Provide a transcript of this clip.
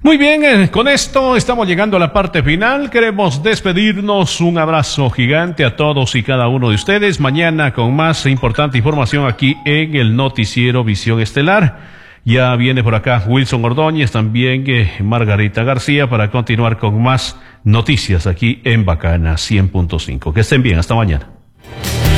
Muy bien, con esto estamos llegando a la parte final. Queremos despedirnos. Un abrazo gigante a todos y cada uno de ustedes. Mañana con más importante información aquí en el noticiero Visión Estelar. Ya viene por acá Wilson Ordóñez, también Margarita García, para continuar con más noticias aquí en Bacana 100.5. Que estén bien, hasta mañana.